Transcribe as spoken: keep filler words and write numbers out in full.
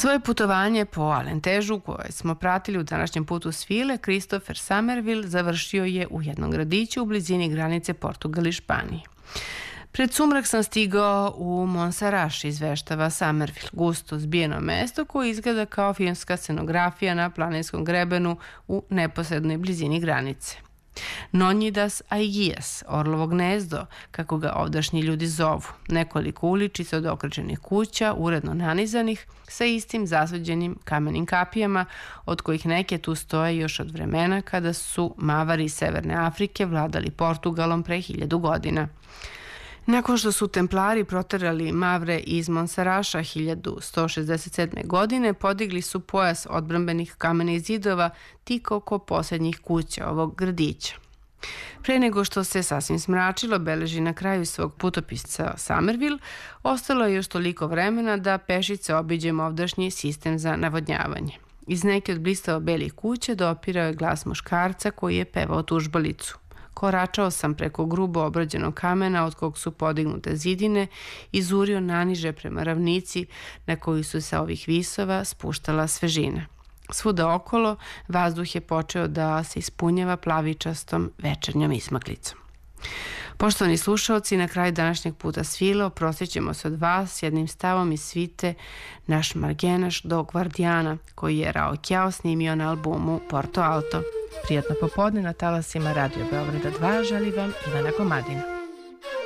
Svoje putovanje po Alentežu koje smo pratili u današnjem putu svile, Christopher Somerville završio je u jednom gradiću u blizini granice Portugal i Španije. Pred sumrak sam stigao u Monsaraz, izveštava Somerville, gusto zbijeno mesto koje izgleda kao filmska scenografija na planinskom grebenu u neposrednoj blizini granice. Nonjidas Aigijas, orlovo gnezdo, kako ga ovdašnji ljudi zovu, nekoliko uličica od okrećenih kuća, uredno nanizanih, sa istim zasveđenim kamenim kapijama, od kojih neke tu stoje još od vremena kada su Mavari iz Severne Afrike vladali Portugalom pre hiljadu godina. Nakon što su Templari proterali Mavre iz Monsaraša hiljadu sto šezdeset sedme. godine, podigli su pojas odbrambenih kamenih zidova tik oko posljednjih kuća ovog gradića. Pre nego što se sasvim smračilo, beleži na kraju svog putopisca Somerville, ostalo je još toliko vremena da pešice obiđemo ovdašnji sistem za navodnjavanje. Iz neke od blistavo belih kuća dopirao je glas muškarca koji je pevao tužbalicu. Koračao sam preko grubo obrađenog kamena od kog su podignute zidine i zurio naniže prema ravnici na koju su se ovih visova spuštala svežina. Svuda okolo vazduh je počeo da se ispunjava plavičastom večernjom ismaklicom. Poštovani slušalci, na kraju današnjeg puta svila oprostit ćemo se od vas jednim stavom iz svite Naš Margenaš do Gvardijana, koji je Rao Kjao snimio na albumu Porto Alto. Prijatno popodne na talasima Radio Beograda dva želi vam Ivana Komadina.